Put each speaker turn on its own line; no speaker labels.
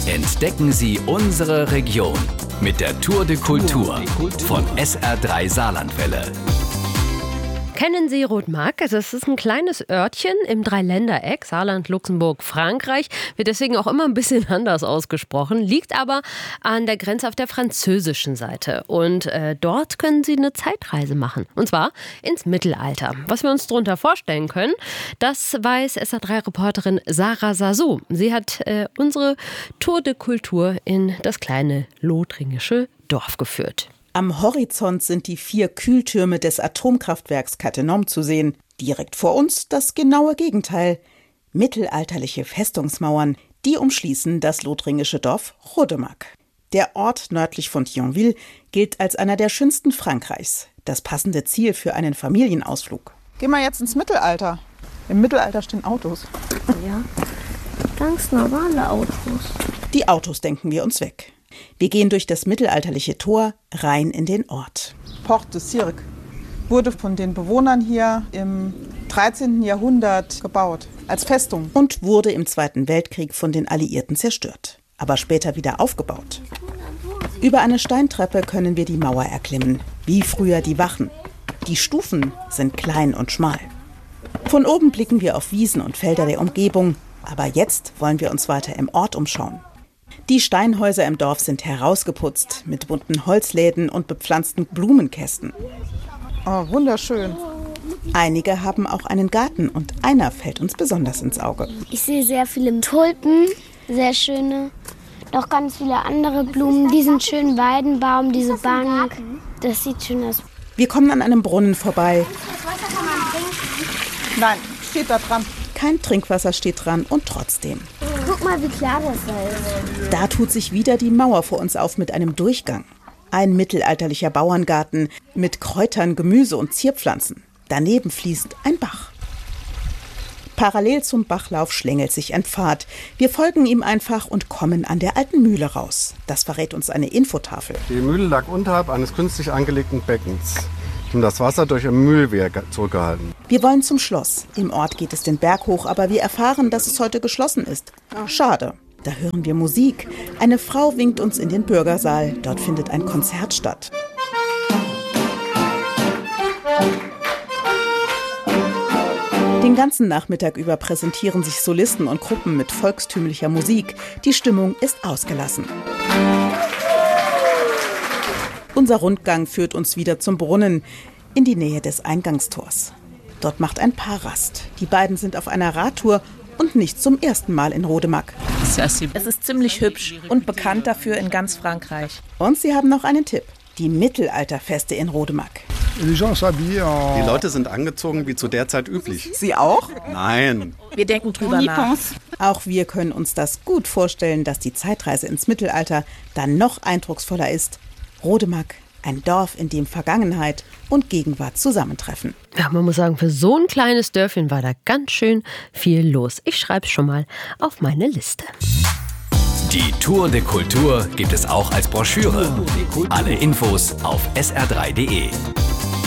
Entdecken Sie unsere Region mit der Tour de Kultur von SR3 Saarlandwelle.
Kennen Sie Rodemack? Also es ist ein kleines Örtchen im Dreiländereck, Saarland, Luxemburg, Frankreich. Wird deswegen auch immer ein bisschen anders ausgesprochen, liegt aber an der Grenze auf der französischen Seite. Und dort können Sie eine Zeitreise machen. Und zwar ins Mittelalter. Was wir uns darunter vorstellen können, das weiß SR3-Reporterin Sarah Sasou. Sie hat unsere Tour de Kultur in das kleine lothringische Dorf geführt.
Am Horizont sind die 4 Kühltürme des Atomkraftwerks Cattenom zu sehen. Direkt vor uns das genaue Gegenteil. Mittelalterliche Festungsmauern, die umschließen das lothringische Dorf Rodemack. Der Ort nördlich von Thionville gilt als einer der schönsten Frankreichs. Das passende Ziel für einen Familienausflug.
Gehen wir jetzt ins Mittelalter. Im Mittelalter stehen Autos.
Ja, ganz normale Autos.
Die Autos denken wir uns weg. Wir gehen durch das mittelalterliche Tor rein in den Ort.
Porte de Cirque wurde von den Bewohnern hier im 13. Jahrhundert gebaut, als Festung.
Und wurde im Zweiten Weltkrieg von den Alliierten zerstört, aber später wieder aufgebaut. Über eine Steintreppe können wir die Mauer erklimmen, wie früher die Wachen. Die Stufen sind klein und schmal. Von oben blicken wir auf Wiesen und Felder der Umgebung, aber jetzt wollen wir uns weiter im Ort umschauen. Die Steinhäuser im Dorf sind herausgeputzt, mit bunten Holzläden und bepflanzten Blumenkästen.
Oh, wunderschön.
Einige haben auch einen Garten und einer fällt uns besonders ins Auge.
Ich sehe sehr viele Tulpen, sehr schöne. Noch ganz viele andere Blumen, diesen schönen Weidenbaum, diese Bank. Das sieht schön aus.
Wir kommen an einem Brunnen vorbei.
Das Wasser kann man trinken.
Nein, steht da dran.
Kein Trinkwasser steht dran und trotzdem.
Guck mal, wie klar das ist.
Da tut sich wieder die Mauer vor uns auf mit einem Durchgang. Ein mittelalterlicher Bauerngarten mit Kräutern, Gemüse und Zierpflanzen. Daneben fließt ein Bach. Parallel zum Bachlauf schlängelt sich ein Pfad. Wir folgen ihm einfach und kommen an der alten Mühle raus. Das verrät uns eine Infotafel.
Die Mühle lag unterhalb eines künstlich angelegten Beckens und das Wasser durch ein Mühlwehr zurückgehalten.
Wir wollen zum Schloss. Im Ort geht es den Berg hoch, aber wir erfahren, dass es heute geschlossen ist. Schade. Da hören wir Musik. Eine Frau winkt uns in den Bürgersaal. Dort findet ein Konzert statt. Den ganzen Nachmittag über präsentieren sich Solisten und Gruppen mit volkstümlicher Musik. Die Stimmung ist ausgelassen. Unser Rundgang führt uns wieder zum Brunnen, in die Nähe des Eingangstors. Dort macht ein Paar Rast. Die beiden sind auf einer Radtour und nicht zum ersten Mal in Rodemack.
Es ist ziemlich hübsch und bekannt dafür in ganz Frankreich.
Und sie haben noch einen Tipp. Die Mittelalterfeste in Rodemack.
Die Leute sind angezogen wie zu der Zeit üblich.
Sie auch?
Nein.
Wir denken drüber nach.
Auch wir können uns das gut vorstellen, dass die Zeitreise ins Mittelalter dann noch eindrucksvoller ist. Rodemack, ein Dorf, in dem Vergangenheit und Gegenwart zusammentreffen.
Ja, man muss sagen, für so ein kleines Dörfchen war da ganz schön viel los. Ich schreibe es schon mal auf meine Liste.
Die Tour de Kultur gibt es auch als Broschüre. Alle Infos auf sr3.de.